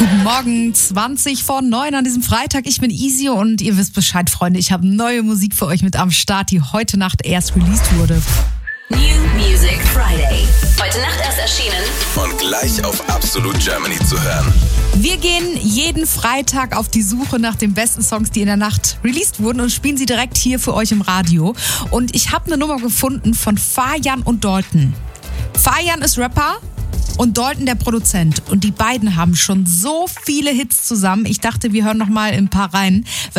Guten Morgen, 20 vor 9 an diesem Freitag. Ich bin Easy und ihr wisst Bescheid, Freunde. Ich habe neue Musik für euch mit am Start, die heute Nacht erst released wurde. New Music Friday. Heute Nacht erst erschienen. Und gleich auf Absolute Germany zu hören. Wir gehen jeden Freitag auf die Suche nach den besten Songs, die in der Nacht released wurden und spielen sie direkt hier für euch im Radio. Und ich habe eine Nummer gefunden von Fajan und Dalton. Fajan ist Rapper und Dalton der Produzent. Und die beiden haben schon so viele Hits zusammen. Ich dachte, wir hören noch mal ein paar rein.